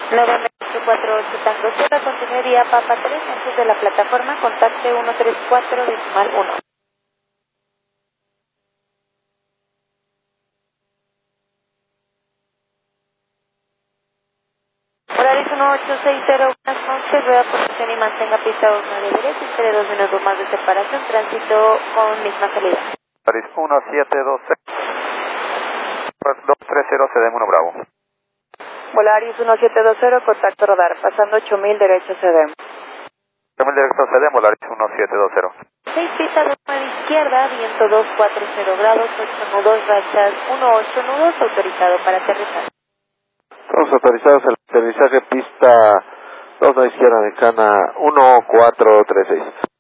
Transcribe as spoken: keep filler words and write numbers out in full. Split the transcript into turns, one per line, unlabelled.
November ocho cuatro ocho Tango Sierra, continuaría Papa tres, antes de la plataforma, contacte uno tres cuatro decimal uno. Horario uno ocho seis cero, buenas noches, rueda posición y mantenga pista uno de derecha, entre dos minutos más de separación, tránsito con misma salida.
Horario uno siete dos dos tres cero, C D M uno Bravo.
Volaris uno siete dos cero, contacto radar, pasando ocho mil derecho C D M.
ocho mil directo C D M, Volaris uno siete dos cero.
seis pista dos nueve izquierda, viento dos cuatro cero grados, ocho nudos, rachas uno ocho nudos, autorizado para aterrizar.
Todos autorizados al aterrizaje pista dos a izquierda de Cana uno cuatro tres seis.